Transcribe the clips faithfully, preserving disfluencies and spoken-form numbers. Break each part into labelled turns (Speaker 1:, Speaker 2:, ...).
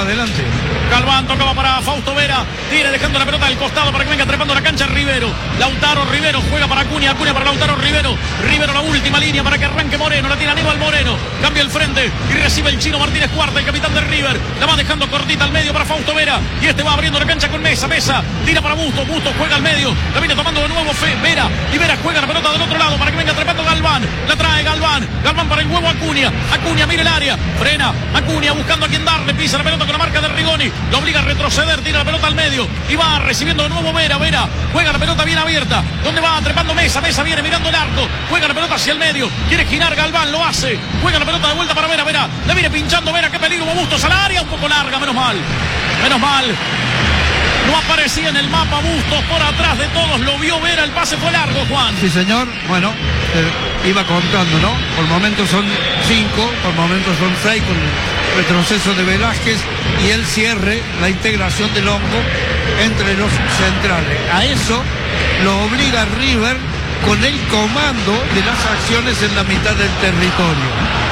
Speaker 1: adelante.
Speaker 2: Galván tocaba para Fausto Vera, tira dejando la pelota del costado para que venga trepando la cancha Rivero. Lautaro Rivero juega para Acuña, Acuña para Lautaro Rivero. Rivero la última línea para que arranque Moreno, la tira Aníbal Moreno, cambia el frente y recibe el chino Martínez Cuarta, el capitán de River. La va dejando cortita al medio para Fausto Vera y este va abriendo la cancha con Mesa, Mesa tira para Bustos, Bustos juega al medio, la viene tomando de nuevo Fe, Vera y Vera juega la pelota del otro lado para que venga trepando Galván, la trae Galván, Galván para el huevo Acuña, Acuña mira el área, frena, Acuña buscando a quien darle, pisa la pelota con la marca de Rigoni, lo obliga a retroceder, tira la pelota al medio y va recibiendo de nuevo Vera, Vera juega la pelota bien abierta, donde va trepando Mesa, Mesa viene mirando el arco, juega la pelota hacia el medio, quiere girar Galván, lo hace, juega la pelota de vuelta para Vera, Vera, le viene pinchando Vera, qué peligro, Bustos al área, un poco larga, menos mal, menos mal. No aparecía en el mapa Bustos por atrás de todos, lo vio Vera, el pase fue largo, Juan.
Speaker 1: Sí, señor, bueno, eh, iba contando, ¿no? Por momentos son cinco, por momentos son seis, con el retroceso de Velázquez y el cierre, la integración del hongo entre los centrales. A eso lo obliga River con el comando de las acciones en la mitad del territorio.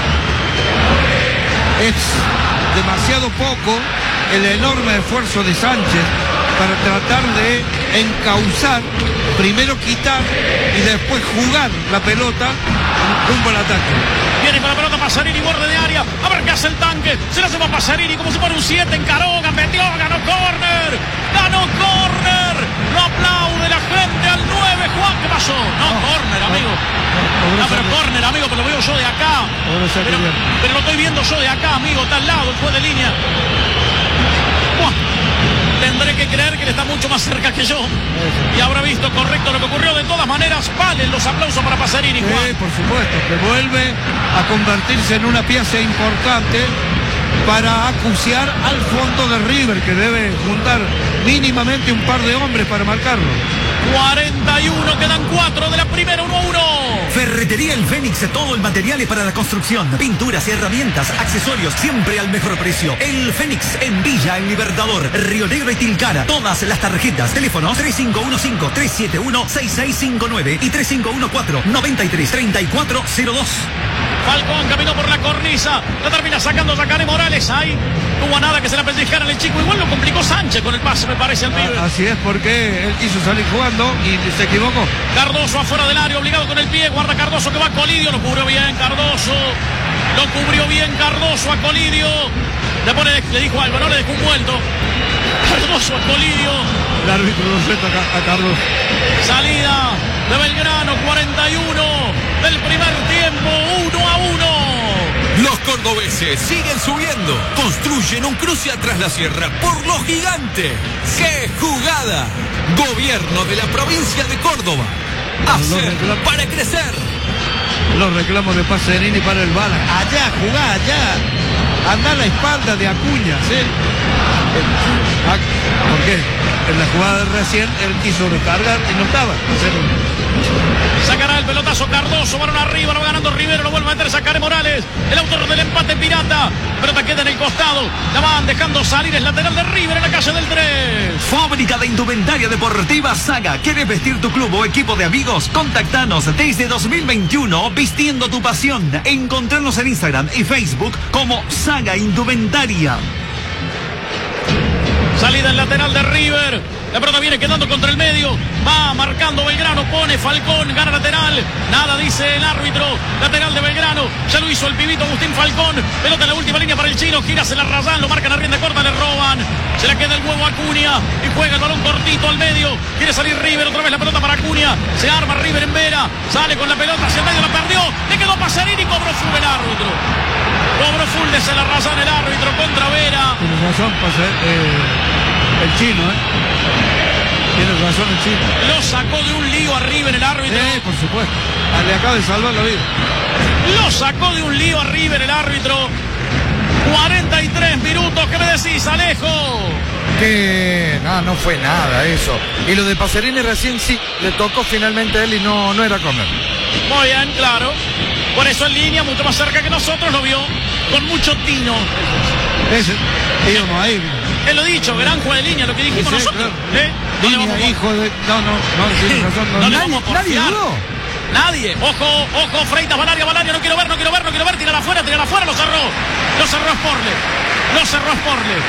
Speaker 1: Es demasiado poco el enorme esfuerzo de Sánchez para tratar de encauzar, primero quitar y después jugar la pelota rumbo al ataque.
Speaker 2: Viene con la pelota Pasarini, borde de área, a ver qué hace el tanque, se la lleva Pasarini como si fuera un siete, encaró, metió, ganó córner, ganó córner, lo aplaude la gente al nueve, Juan, ¿qué pasó? No, no córner, amigo. No, no, pero córner, amigo, pero lo veo yo de acá. Pero, pero lo estoy viendo yo de acá, amigo, está al lado, el juez de línea. Buah. Tendré que creer que él está mucho más cerca que yo y habrá visto correcto lo que ocurrió. De todas maneras, valen los aplausos para Pasarini, Juan.
Speaker 1: Sí, por supuesto, que vuelve a convertirse en una pieza importante para acuciar al fondo de River, que debe juntar mínimamente un par de hombres para marcarlo.
Speaker 2: cuarenta y uno, quedan cuatro de la primera, uno a uno.
Speaker 3: Ferretería El Fénix, todo el material para la construcción, pinturas y herramientas, accesorios, siempre al mejor precio. El Fénix en Villa El Libertador, Río Negro y Tilcara. Todas las tarjetas, teléfonos tres cinco uno cinco, tres siete uno, seis seis cinco nueve y tres cinco uno cuatro, nueve tres, tres cuatro cero dos.
Speaker 2: Falcón caminó por la cornisa, la termina sacando Yacaré Morales. Ahí no hubo nada que se la pellizcara el chico. Igual lo complicó Sánchez con el pase, me parece, al pibe.
Speaker 1: Así es, porque él quiso salir jugando y se equivocó.
Speaker 2: Cardoso afuera del área, obligado con el pie. Guarda Cardoso que va a Colidio, lo cubrió bien Cardoso. Lo cubrió bien Cardoso a Colidio. Después le, le dijo algo, no le dejó un vuelto. Cardoso a Colidio.
Speaker 1: El árbitro lo suelta a Cardoso.
Speaker 2: Salida de Belgrano, cuarenta y uno del primer tiempo, uno a uno.
Speaker 4: Los cordobeses siguen subiendo. Construyen un cruce atrás la sierra por los gigantes. ¡Qué jugada! Gobierno de la provincia de Córdoba. Hacer para crecer.
Speaker 1: Los reclamos de Pasarini para el bala. Allá, jugá, allá. Anda a la espalda de Acuña, ¿sí? ¿Por qué? En la jugada de recién él quiso recargar y no estaba.
Speaker 2: Sacará el pelotazo Cardoso, varón arriba, lo va ganando Rivero, lo vuelve a meter Yacaré Morales, el autor del empate pirata. Pelota queda en el costado, la van dejando salir, es lateral de River en la calle del tres.
Speaker 3: Fábrica de indumentaria deportiva Saga. ¿Quieres vestir tu club o equipo de amigos? Contactanos desde dos mil veintiuno vistiendo tu pasión. Encontrarnos en Instagram y Facebook como Saga Indumentaria.
Speaker 2: Salida en lateral de River. La pelota viene quedando contra el medio. Va marcando Belgrano. Pone Falcón. Gana lateral. Nada dice el árbitro. Lateral de Belgrano. Ya lo hizo el pibito Agustín Falcón. Pelota en la última línea para el chino. Gira, se la rasan. Lo marcan a rienda corta. Le roban. Se le queda el huevo a Acuña. Y juega el balón cortito al medio. Quiere salir River. Otra vez la pelota para Acuña. Se arma River en Vera. Sale con la pelota hacia el medio. La perdió. Le quedó Pasarini y cobró full el árbitro. Cobró full de se la rasan el árbitro contra Vera.
Speaker 1: Tienes razón, pasa, eh, el chino, ¿eh? Tienes razón el chino.
Speaker 2: Lo sacó de un lío a River el árbitro.
Speaker 1: Sí, por supuesto. Le acaba de salvar la vida.
Speaker 2: Lo sacó de un lío a River el árbitro. cuarenta y tres minutos. ¿Qué me decís, Alejo?
Speaker 5: Que no, no fue nada eso. Y lo de Pasarini recién sí, le tocó finalmente a él y no, no era comer.
Speaker 2: Muy bien, claro. Por eso en línea, mucho más cerca que nosotros, lo vio con mucho tino.
Speaker 1: Ese, íbamos ahí.
Speaker 2: Él lo dicho, gran juego de línea, lo que dijimos
Speaker 1: sí,
Speaker 2: nosotros.
Speaker 1: Claro.
Speaker 2: ¿Eh?
Speaker 1: No línea, le hijo de... No, no, no, tienes razón. No,
Speaker 2: no
Speaker 1: no
Speaker 2: le vamos a porfiar. Nadie. Ojo, ojo, Freitas, Valaria, Valaria, no quiero ver, no quiero ver, no quiero ver. Tírala afuera, tírala afuera, lo cerró. Lo cerró Sporle. Lo cerró Sporle.